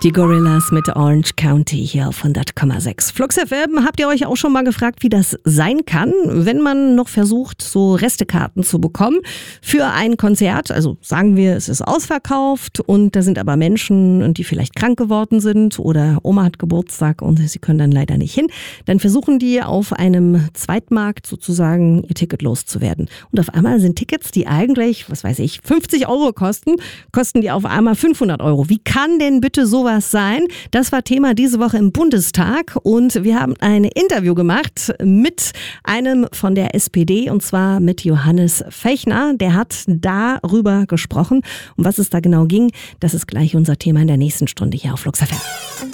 Die Gorillaz mit Orange County hier auf 100,6. Flux FM, habt ihr euch auch schon mal gefragt, wie das sein kann, wenn man noch versucht, so Restekarten zu bekommen für ein Konzert? Also sagen wir, es ist ausverkauft und da sind aber Menschen, die vielleicht krank geworden sind oder Oma hat Geburtstag und sie können dann leider nicht hin. Dann versuchen die auf einem Zweitmarkt sozusagen ihr Ticket loszuwerden. Und auf einmal sind Tickets, die eigentlich, 50 Euro kosten die auf einmal 500 Euro. Wie kann denn bitte sowas sein? Das war Thema diese Woche im Bundestag und wir haben ein Interview gemacht mit einem von der SPD und zwar mit Johannes Fechner. Der hat darüber gesprochen. Um was es da genau ging, das ist gleich unser Thema in der nächsten Stunde hier auf Flux FM.